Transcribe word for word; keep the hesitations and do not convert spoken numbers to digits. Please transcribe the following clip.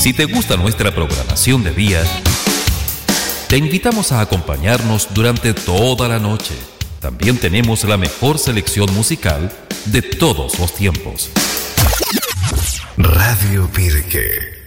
Si te gusta nuestra programación de día, te invitamos a acompañarnos durante toda la noche. También tenemos la mejor selección musical de todos los tiempos. Radio Pirque.